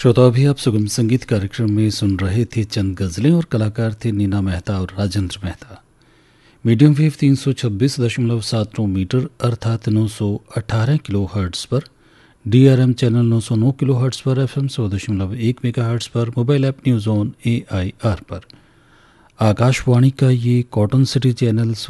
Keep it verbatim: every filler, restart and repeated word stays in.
श्रोता, अभी आप सुगम संगीत कार्यक्रम में सुन रहे थे चंद गज़लें और कलाकार थे नीना मेहता और राजेंद्र मेहता। मीडियम वेव तीन सौ छब्बीस दशमलव सात नौ मीटर अर्थात नौ सौ अठारह किलो हर्ट्ज़ पर, डी आर एम चैनल नौ सौ नौ किलो हर्ट्ज़ पर, एफ एम सौ दशमलव एक मेगा हर्ट्ज़ पर, mobile app news on A I R पर। आकाशवाणी का ये कॉटन सिटी चैनल